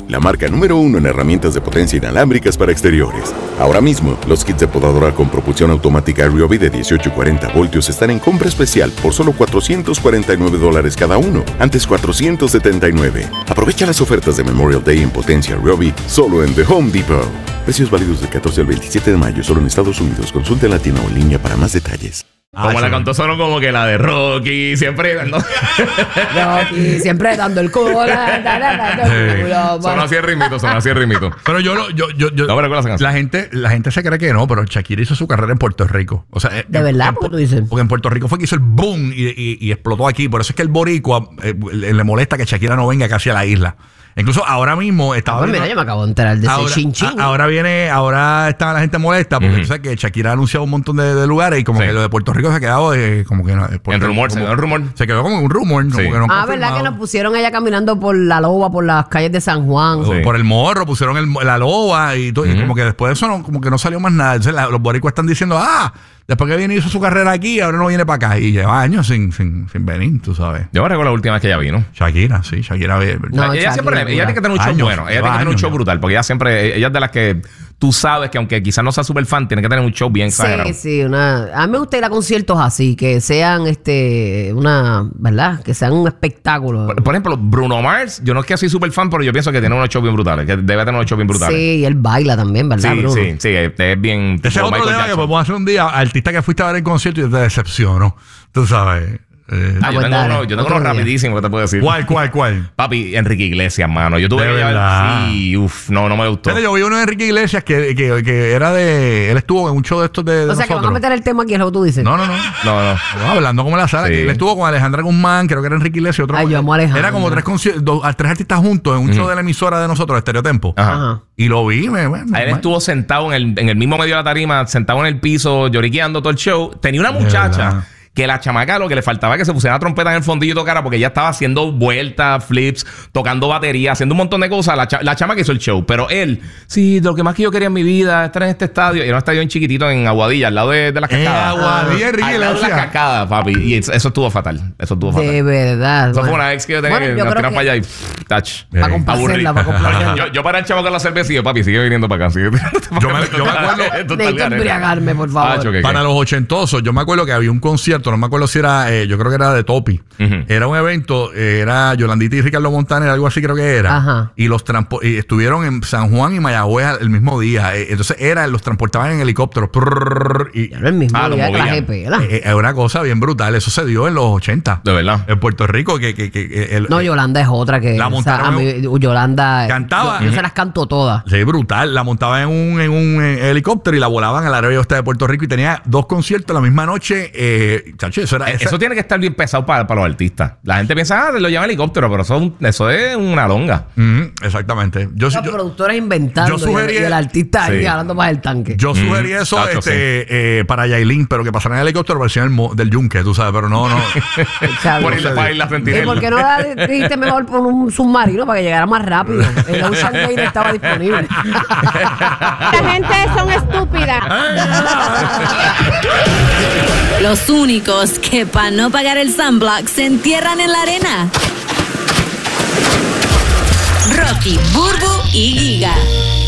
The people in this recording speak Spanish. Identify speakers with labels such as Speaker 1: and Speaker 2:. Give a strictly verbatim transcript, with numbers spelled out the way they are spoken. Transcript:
Speaker 1: la marca número uno en herramientas de potencia inalámbricas para exteriores. Ahora mismo, los kits de podadora con propulsión automática Ryobi de dieciocho y cuarenta voltios están en compra especial por solo cuatrocientos cuarenta y nueve dólares cada uno, antes cuatrocientos setenta y nueve. Aprovecha las ofertas de Memorial Day en potencia Ryobi solo en The Home Depot. Precios válidos del catorce al veintisiete de mayo solo en Estados Unidos. Consulte en la tienda o en línea para más detalles.
Speaker 2: Ah, como la cantó solo como que la de Rocky, siempre dando.
Speaker 3: Rocky, siempre dando el culo.
Speaker 2: Son así el ritmito, son así el ritmito.
Speaker 4: Pero yo, lo, yo, yo, yo
Speaker 2: no, pero
Speaker 4: la gente, la gente se cree que no, pero Shakira hizo su carrera en Puerto Rico. O sea,
Speaker 3: de
Speaker 4: en,
Speaker 3: verdad,
Speaker 4: en,
Speaker 3: ¿por qué tú dices?
Speaker 4: Porque en Puerto Rico fue que hizo el boom y, y, y explotó aquí. Por eso es que el boricua eh, le, le molesta que Shakira no venga casi a la isla. Incluso ahora mismo estaba.
Speaker 3: Ah, mira, yo me acabo de enterar de ese
Speaker 4: ahora,
Speaker 3: chin chin.
Speaker 4: A, ahora viene, ahora está la gente molesta porque uh-huh. tú sabes que Shakira ha anunciado un montón de, de lugares y como sí. que lo de Puerto Rico se ha quedado eh, como que no.
Speaker 2: En rumor, se quedó en rumor.
Speaker 4: Se quedó como un rumor.
Speaker 2: Sí.
Speaker 4: Como que no
Speaker 3: ah, ¿verdad que nos pusieron ella caminando por la loba, por las calles de San Juan?
Speaker 4: Sí. Por el morro, pusieron el, la loba y todo. Uh-huh. Y como que después de eso no, como que no salió más nada. Entonces la, los boricuas están diciendo, ah, después que viene hizo su carrera aquí, ahora no viene para acá. Y lleva años sin, sin, sin venir, tú sabes.
Speaker 2: Yo me recuerdo la última vez que ella vino.
Speaker 4: Shakira, sí, Shakira.
Speaker 3: No,
Speaker 2: ella
Speaker 3: Shakira,
Speaker 2: siempre, ella tiene que tener un show
Speaker 4: años,
Speaker 2: bueno. Ella tiene que tener un
Speaker 4: años,
Speaker 2: show
Speaker 4: ya.
Speaker 2: brutal. Porque ella siempre, ella es de las que tú sabes que aunque quizás no sea súper fan, tiene que tener un show bien exagerado.
Speaker 3: Sí, sí, una. A mí me gusta ir a conciertos así, que sean este, una, ¿verdad? Que sean un espectáculo.
Speaker 2: Por, por ejemplo, Bruno Mars, yo no es que soy súper fan, pero yo pienso que tiene unos shows bien brutales, que debe tener unos shows bien brutales.
Speaker 3: Sí, y él baila también, ¿verdad,
Speaker 2: sí,
Speaker 3: Bruno?
Speaker 2: Sí, sí, es, es bien.
Speaker 4: Ese es otro tema que podemos hacer un día. Artista que fuiste a ver en concierto y te decepcionó. Tú sabes.
Speaker 2: Eh, ah, yo, tengo uno, yo tengo uno rapidísimo que te puedo decir.
Speaker 4: ¿Cuál, cuál, cuál?
Speaker 2: Papi, Enrique Iglesias, mano. Yo tuve
Speaker 4: de
Speaker 2: que
Speaker 4: verdad.
Speaker 2: Sí, uff, no, no me gustó.
Speaker 4: Pero yo vi uno de Enrique Iglesias que, que, que era de. Él estuvo en un show de estos de, de
Speaker 3: O sea,
Speaker 4: nosotros.
Speaker 3: que van a meter el tema aquí, es lo que tú dices.
Speaker 4: No, no, no.
Speaker 2: No, no.
Speaker 4: no hablando como en la sala.
Speaker 2: Sí.
Speaker 4: Que él estuvo con Alejandra Guzmán, creo que era Enrique Iglesias. Otro,
Speaker 3: Ay, yo amo a Alejandra.
Speaker 4: Era como tres, dos, tres artistas juntos en un uh-huh. show de la emisora de nosotros, Estereotempo.
Speaker 2: Ajá. Ajá.
Speaker 4: Y lo vi, me, bueno.
Speaker 2: Él estuvo sentado en el, en el mismo medio de la tarima, sentado en el piso, lloriqueando todo el show. Tenía una muchacha que la chamaca lo que le faltaba que se pusiera la trompeta en el fondillo y tocara porque ella estaba haciendo vueltas, flips, tocando batería, haciendo un montón de cosas. La, cha la chamaca hizo el show. Pero él, sí, lo que más que yo quería en mi vida, estar en este estadio. Era un estadio en chiquitito en Aguadilla, al lado de, de las cascadas.
Speaker 4: Eh, Aguadilla,
Speaker 2: ah,
Speaker 4: Enrique,
Speaker 2: al lado de las cascadas, papi. Y eso, eso estuvo fatal. Eso estuvo fatal.
Speaker 3: De verdad.
Speaker 2: Eso
Speaker 3: bueno.
Speaker 2: fue una ex que yo tenía
Speaker 3: bueno,
Speaker 2: que
Speaker 3: yo
Speaker 2: nos tiran
Speaker 3: que...
Speaker 2: para allá y pff, touch.
Speaker 3: Para complacerla, para complacerla.
Speaker 2: yo, yo para el chavo con la cerveza y yo, papi, sigue viniendo para acá. Sigue
Speaker 4: yo, me, yo me acuerdo.
Speaker 3: Necesito embriagarme, por favor.
Speaker 2: Ah, okay,
Speaker 4: para
Speaker 2: okay.
Speaker 4: los ochentosos, yo me acuerdo que había un concierto, no me acuerdo si era, eh, yo creo que era de Topi. Uh-huh. Era un evento, eh, era Yolandita y Ricardo Montaner, algo así creo que era.
Speaker 3: Ajá.
Speaker 4: Y los transpo y estuvieron en San Juan y Mayagüez el mismo día. Eh, entonces era, los transportaban en helicópteros. Prrr, y,
Speaker 3: era el mismo
Speaker 2: ah,
Speaker 3: día que la G P, ¿verdad?
Speaker 4: Es eh, una cosa bien brutal. Eso se dio en los ochenta.
Speaker 2: De verdad.
Speaker 4: En Puerto Rico. que, que, que el,
Speaker 3: No, Yolanda es otra que...
Speaker 4: La montaron.
Speaker 3: O sea, a mí, Yolanda...
Speaker 4: Cantaba.
Speaker 3: Yo, yo uh-huh. se las canto todas.
Speaker 4: Sí, brutal. La montaban en un, en un en helicóptero y la volaban al aeropuerto de Puerto Rico y tenía dos conciertos la misma noche. Eh, chacho, eso, era,
Speaker 2: eso
Speaker 4: esa...
Speaker 2: tiene que estar bien pesado para, para los artistas. La gente piensa, ah, lo llevan en helicóptero, pero eso, eso es una longa.
Speaker 4: Mm, exactamente. Yo,
Speaker 3: Los
Speaker 4: yo,
Speaker 3: productores inventando yo sugerí, y, el, y el artista sí. ahí jalando más el tanque.
Speaker 4: Yo sugerí mm, eso tacho, este, sí. eh, para Yailin, pero que pasaran en el helicóptero versión del, del Yunque, tú sabes, pero no, no.
Speaker 2: Por ir para ir la
Speaker 3: ¿Y por qué no la dijiste mejor por un submarino para que llegara más rápido? El Ocean Gate estaba disponible.
Speaker 5: La gente son estúpidas.
Speaker 6: Los únicos que para no pagar el sunblock se entierran en la arena. Rocky, Burbu y Giga.